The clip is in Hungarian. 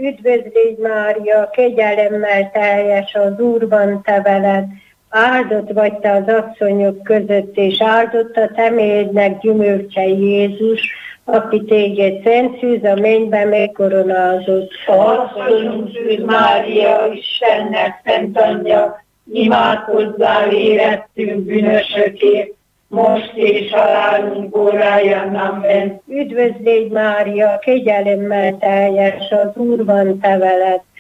Üdvözlégy Mária, kegyelemmel teljes, az Úr van te veled, áldott vagy te az asszonyok között, és áldott a te méhednek gyümölcse Jézus, aki téged szent szűz a mennybe megkoronázott. Asszonyunk Szűz Mária, Istennek szent anyja, imádkozzál érettünk bűnösökért, most és halálunk óráján. Amen. Üdvözlégy Mária, kegyelemmel teljes, az Úr van te veled,